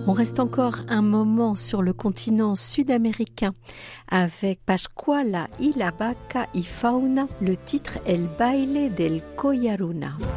On reste encore un moment sur le continent sud-américain avec Pascuala y la vaca y fauna. Le titre El baile del Coyaruna.